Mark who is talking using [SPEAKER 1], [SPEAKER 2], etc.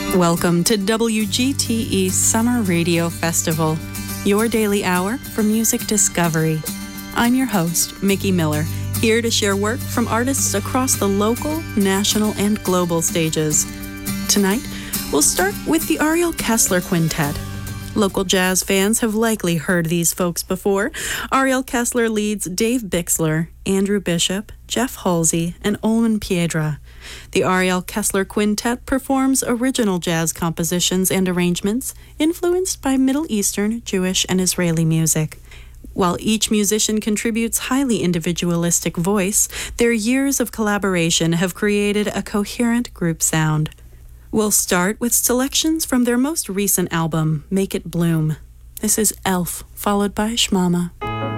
[SPEAKER 1] Welcome to WGTE Summer Radio Festival, your daily hour for music discovery. I'm your host, Mickey Miller, here to share work from artists across the local, national, and global stages. Tonight, we'll start with the Ariel Kessler Quintet. Local jazz fans have likely heard these folks before. Ariel Kessler leads Dave Bixler, Andrew Bishop, Jeff Halsey, and Olman Piedra. The Ariel Kessler Quintet performs original jazz compositions and arrangements influenced by Middle Eastern, Jewish, and Israeli music. While each musician contributes highly individualistic voice, their years of collaboration have created a coherent group sound. We'll start with selections from their most recent album, Make It Bloom. This is Elf, followed by Shmama.